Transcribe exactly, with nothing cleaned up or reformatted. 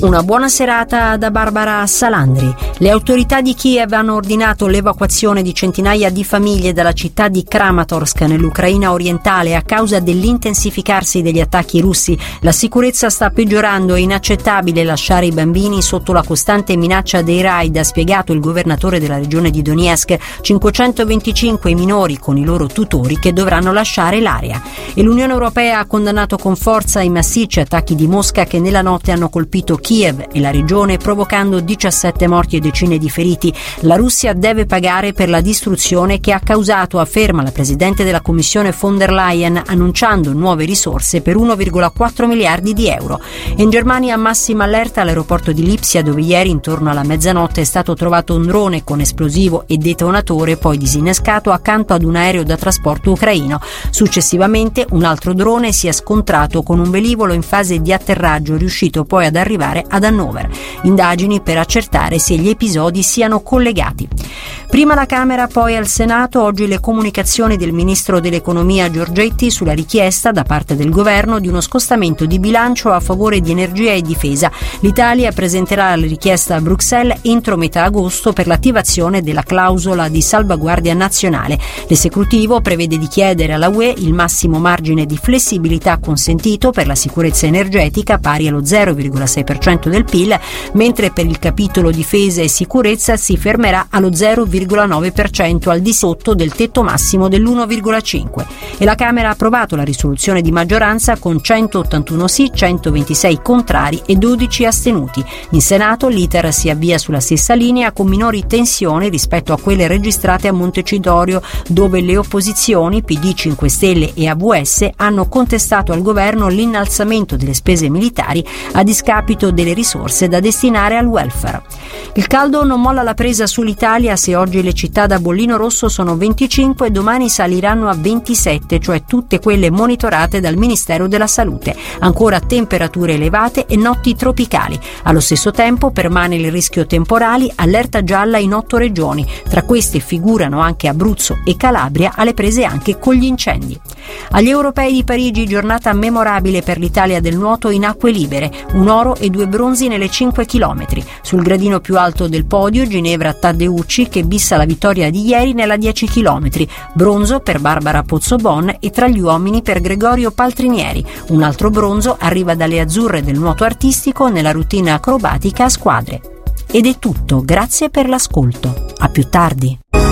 Una buona serata da Barbara Salandri. Le autorità di Kiev hanno ordinato l'evacuazione di centinaia di famiglie dalla città di Kramatorsk nell'Ucraina orientale a causa dell'intensificarsi degli attacchi russi. La sicurezza sta peggiorando, è inaccettabile lasciare i bambini sotto la costante minaccia dei raid, ha spiegato il governatore della regione di Donetsk. cinquecentoventicinque i minori con i loro tutori che dovranno lasciare l'area. E l'Unione Europea ha condannato con forza i massicci attacchi di Mosca che nella notte hanno colpito Kiev e la regione, provocando diciassette morti e decine di feriti. La Russia deve pagare per la distruzione che ha causato, afferma la presidente della Commissione von der Leyen, annunciando nuove risorse per uno virgola quattro miliardi di euro. In Germania massima allerta all'aeroporto di Lipsia, dove ieri intorno alla mezzanotte è stato trovato un drone con esplosivo e detonatore, poi disinnescato accanto ad un aereo da trasporto ucraino. Successivamente un altro drone si è scontrato con un velivolo in fase di atterraggio, riuscito poi ad arrivare ad Hannover. Indagini per accertare se gli episodi siano collegati. Prima alla Camera, poi al Senato, oggi le comunicazioni del ministro dell'Economia Giorgetti sulla richiesta da parte del governo di uno scostamento di bilancio a favore di energia e difesa. L'Italia presenterà la richiesta a Bruxelles entro metà agosto per l'attivazione della clausola di salvaguardia nazionale. L'esecutivo prevede di chiedere alla U E il massimo margine di flessibilità consentito per la sicurezza energetica, pari allo zero virgola sei per cento del P I L, mentre per il capitolo difesa e sicurezza si fermerà allo zero virgola nove per cento, al di sotto del tetto massimo dell'uno virgola cinque. E la Camera ha approvato la risoluzione di maggioranza con centottantuno sì, centoventisei contrari e dodici astenuti. In Senato l'iter si avvia sulla stessa linea, con minori tensioni rispetto a quelle registrate a Montecitorio, dove le opposizioni P D, cinque Stelle e A V S hanno contestato al governo l'innalzamento delle spese militari a discapito delle risorse da destinare al welfare. Il caldo non molla la presa sull'Italia. Se oggi le città da bollino rosso sono venticinque, domani saliranno a ventisette, cioè tutte quelle monitorate dal Ministero della Salute. Ancora temperature elevate e notti tropicali. Allo stesso tempo permane il rischio temporali, allerta gialla in otto regioni. Tra queste figurano anche Abruzzo e Calabria, alle prese anche con gli incendi. Agli Europei di Parigi, giornata memorabile per l'Italia del nuoto in acque libere, un oro e due bronzi nelle cinque chilometri. Sul gradino più alto del podio Ginevra Taddeucci, che bissa la vittoria di ieri nella dieci chilometri, bronzo per Barbara Pozzobon e tra gli uomini per Gregorio Paltrinieri. Un altro bronzo arriva dalle azzurre del nuoto artistico nella routine acrobatica a squadre. Ed è tutto, grazie per l'ascolto. A più tardi.